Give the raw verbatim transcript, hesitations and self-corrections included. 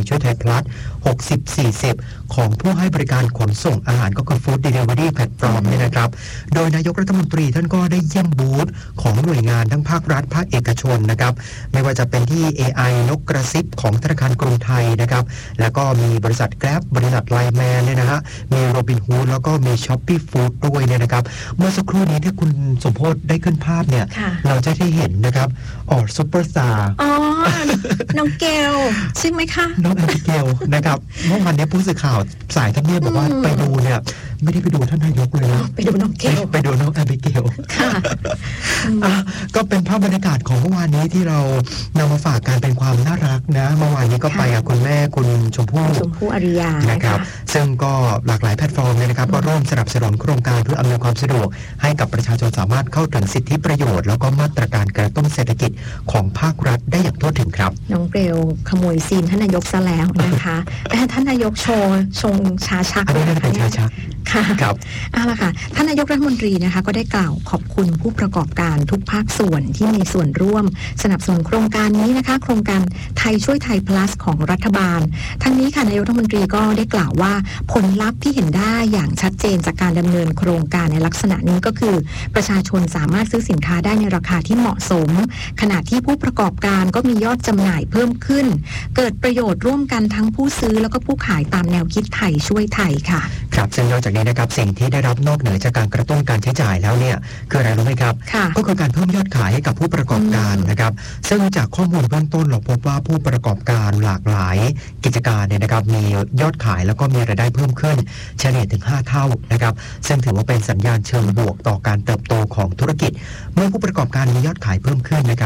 ช่วยไทยพลัสหกสิบ สี่สิบของผู้ให้บริการขนส่งอาหารก็คือ Food Delivery Platform เนี่ยนะครับโดยนายกรัฐมนตรีท่านก็ได้เยี่ยมบูธของหน่วยงานทั้งภาครัฐภาคเอกชนนะครับไม่ว่าจะเป็นที่ เอ ไอ นกกระซิบของธนาคารกรุงไทยนะครับแล้วก็มีบริษัท Grab บริษัท ไลน์ แมน เนี่ยนะฮะมีโรบินฮูดแล้วก็มี Shopee Food ด้วยเนี่ยนะครับเมื่อสักครู่นี้ที่คุณสมโพธิ์ได้ขึ้นภาพเนี่ยเราจะได้เห็นนะครับอ๋อซุปเปอร์สตาร์อ๋อน้องเกลใช่ไหมคะน้องแอบิเกลนะครับเมื่อวานนี้ผู้สื่อข่าวสายทำเนียบบอกว่าไปดูเนี่ยไม่ได้ไปดูท่านนายกเลยนะไปดูน้องเกลไปดูน้องแอบิเกลค่ะก็เป็นภาพบรรยากาศของเมื่อวานนี้ที่เรานำมาฝากกันเป็นความน่ารักนะเมื่อวานนี้ก็ไปกับคุณแม่คุณชมพู่ชมพู่อริยานะครับซึ่งก็หลากหลายแพลตฟอร์มเลยนะครับก็ร่วมสนับสนุนโครงการเพื่ออำนวยความสะดวกให้กับประชาชนสามารถเข้าถึงสิทธิประโยชน์แล้วก็มาตรการกระตุ้นเศรษฐกิจของภาครัฐได้อย่างทั่วถึงครับน้องเกลขโมยซีนท่านนายกซะแล้วนะคะแต่ท่านนายกโชว์ชงชาชักอันนี้เป็นชาชักค่ะครับเอาล่ะค่ะท่านนายกรัฐมนตรีนะคะก็ได้กล่าวขอบคุณผู้ประกอบการทุกภาคส่วนที่มีส่วนร่วมสนับสนุนโครงการนี้นะคะโครงการไทยช่วยไทย plus ของรัฐบาลทั้งนี้ค่ะนายกรัฐมนตรีก็ได้กล่าวว่าผลลัพธ์ที่เห็นได้อย่างชัดเจนจากการดำเนินโครงการในลักษณะนี้ก็คือประชาชนสามารถซื้อสินค้าได้ในราคาที่เหมาะสมขณะที่ผู้ประกอบการก็มียอดจำหน่ายเพิ่มขึ้นเกิดประโยชน์ร่วมกันทั้งผู้ซื้อแล้วก็ผู้ขายตามแนวคิดไทยช่วยไทยค่ะครับซึ่งนอกจากนี้นะครับสิ่งที่ได้รับนอกเหนือจากการกระตุ้นการใช้จ่ายแล้วเนี่ยคืออะไรรู้ไหมครับก็คือการเพิ่มยอดขายให้กับผู้ประกอบการนะครับซึ่งจากข้อมูลเบื้องต้นเราพบว่าผู้ประกอบการหลากหลายกิจการเนี่ยนะครับมียอดขายแล้วก็มีรายได้เพิ่มขึ้นเฉลี่ยถึงห้าเท่านะครับซึ่งถือว่าเป็นสัญญาณเชิงบวกต่อการเติบโตของธุรกิจเมื่อผู้ประกอบการมียอดขายเพิ่มขึ้นนะครับ